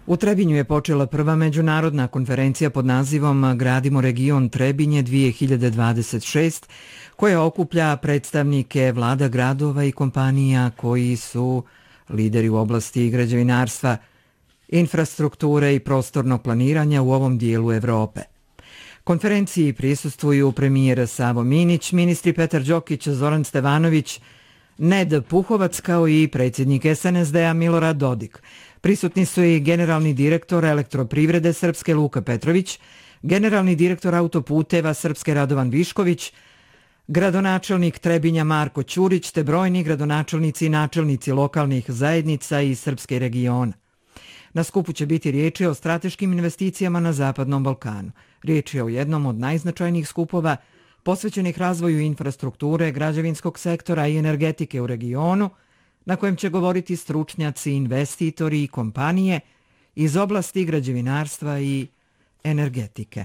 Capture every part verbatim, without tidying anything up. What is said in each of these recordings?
U Trebinju je počela prva međunarodna konferencija pod nazivom Gradimo region Trebinje dvije hiljade dvadeset šest, koja okuplja predstavnike vlada gradova i kompanija koji su lideri u oblasti građevinarstva, infrastrukture i prostornog planiranja u ovom dijelu Evrope. Konferenciji prisustvuju premijer Savo Minić, ministri Petar Đokić, Zoran Stevanović, Ned Puhovac kao i predsjednik S N S D-a Milorad Dodik. Prisutni su i generalni direktor Elektroprivrede Srpske Luka Petrović, generalni direktor autoputeva Srpske Radovan Višković, gradonačelnik Trebinja Marko Ćurić te brojni gradonačelnici i načelnici lokalnih zajednica iz Srpske regiona. Na skupu će biti riječi o strateškim investicijama na Zapadnom Balkanu. Riječ je o jednom od najznačajnijih skupova posvećenih razvoju infrastrukture, građevinskog sektora i energetike u regionu, na kojem će govoriti stručnjaci, investitori i kompanije iz oblasti građevinarstva i energetike.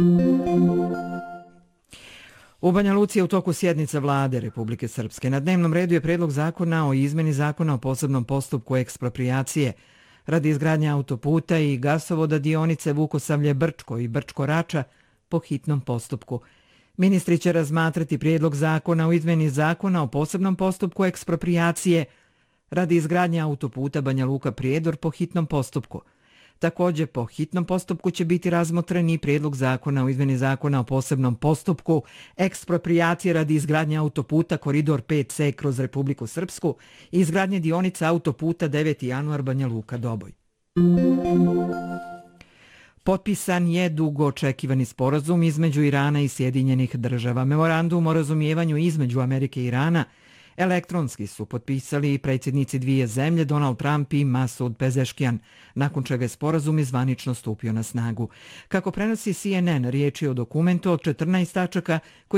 U Banja Luci je u toku sjednica vlade Republike Srpske. Na dnevnom redu je predlog zakona o izmeni zakona o posebnom postupku eksproprijacije radi izgradnje autoputa i gasovoda dionice Vukosavlje-Brčko i Brčko-Rača po hitnom postupku. Ministri će razmatrati prijedlog zakona o izmeni zakona o posebnom postupku eksproprijacije radi izgradnje autoputa Banja Luka-Prijedor po hitnom postupku. Također po hitnom postupku će biti razmotren i prijedlog zakona o izmeni zakona o posebnom postupku eksproprijacije radi izgradnje autoputa Koridor pet C kroz Republiku Srpsku i izgradnje dionica autoputa deveti januar Banja Luka-Doboj. Potpisan je dugo očekivani sporazum između Irana i Sjedinjenih država. Memorandum o razumijevanju između Amerike i Irana elektronski su potpisali predsjednici dvije zemlje Donald Trump i Masud Pezeškijan, nakon čega je sporazum i zvanično stupio na snagu. Kako prenosi C N N, riječ je o dokumentu od četrnaest tačaka koji